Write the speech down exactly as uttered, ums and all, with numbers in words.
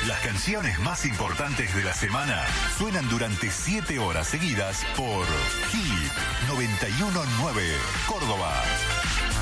Las canciones más importantes de la semana suenan durante siete horas seguidas por Hit noventa y uno punto nueve Córdoba.